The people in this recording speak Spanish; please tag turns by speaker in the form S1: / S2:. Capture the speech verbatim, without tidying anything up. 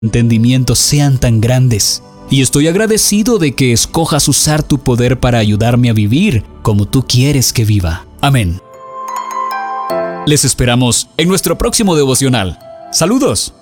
S1: entendimiento sean tan grandes. Y estoy agradecido de que escojas usar tu poder para ayudarme a vivir como tú quieres que viva. Amén. Les esperamos en nuestro próximo devocional. ¡Saludos!